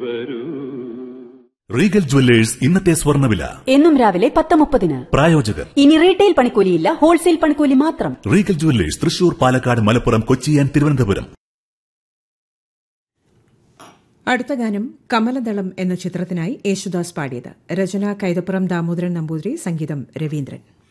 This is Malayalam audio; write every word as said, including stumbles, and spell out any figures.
റീഗൽ ജുവല്ലേഴ്സ് ഇന്നത്തെ സ്വർണ്ണവില എന്നും രാവിലെ പത്ത് മുപ്പതിന്. പ്രായോജകർ ഇനി റീറ്റെയിൽ പണിക്കൂലിയില്ല, ഹോൾസെയിൽ പണിക്കൂലി മാത്രം. Regal jewellers Thrissur, Palakkad, Malappuram, Kochi and Thiruvananthapuram. അടുത്ത ഗാനം കമലദളം എന്ന ചിത്രത്തിനായി യേശുദാസ് പാടിയത്. രചന കൈതപ്പുറം ദാമോദരൻ നമ്പൂതിരി, സംഗീതം രവീന്ദ്രൻ.